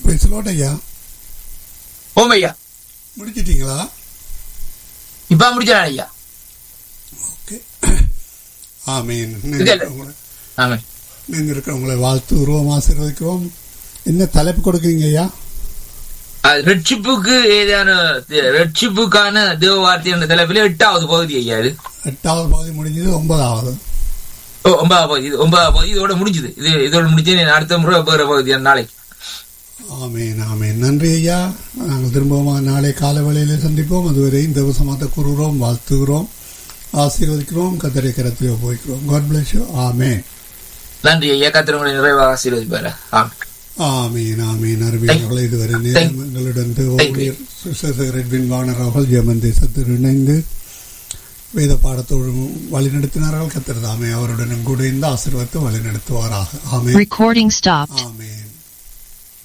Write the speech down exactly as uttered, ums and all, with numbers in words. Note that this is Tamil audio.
பேசலோட ஐயா. ஓம் ஐயா. முடிச்சிட்டீங்களா? இப்ப முடிச்சான் ஐயா. ஓகே. ஆமீன். ஆமீன். நீங்க இருக்கிறவங்களை வாழ்த்துகிறோம், ஆசீர்வதிக்கிறோம். என்ன தலைப்பு கொடுக்குறீங்க ஐயா? ரட்சிப்புக்கு ஏதான ரட்சிப்புக்கான தேவ வார்த்தை என்ற தலைப்பில் எட்டாவது பகுதி ஐயா. இது எட்டாவது பகுதி முடிஞ்சது. ஒன்பதாவது ஒன்பதாவது பகுதி. இது ஒன்பதாவது பகுதி இதோட முடிஞ்சது. இது இதோட முடிஞ்சு அடுத்த முறை வேற பகுதி நாளைக்கு. ஆமீன் ஆமீன். நன்றி ஐயா. நாங்கள் திரும்பவும் நாளை கால வேளையில சந்திப்போம். அதுவரை இந்த வசமாத்த கூறுகிறோம், வாழ்த்துகிறோம், ஆசீர்வதிக்கிறோம், கத்தரை கரத்திலே போய்க்கிறோம். God bless you. ஆமீன். நன்றி ஐயா. கத்தரை உங்களை நிறைவாக ஆசீர்வதிப்பார். ஆமீன் ஆமீன் ஆமீன். அருமையாளர்களே, இதுவரை நேரம் எங்களுடன் அவர்கள் ஜெர்மன் தேசத்தில் இணைந்து வேத பாடத்தோடு வழிநடத்தினார்கள். கத்தர் தாமே அவருடன் கூட இந்த ஆசீர்வாதத்தை வழிநடத்துவாராக. ஆமீன். Recording stopped. ஆமீன்.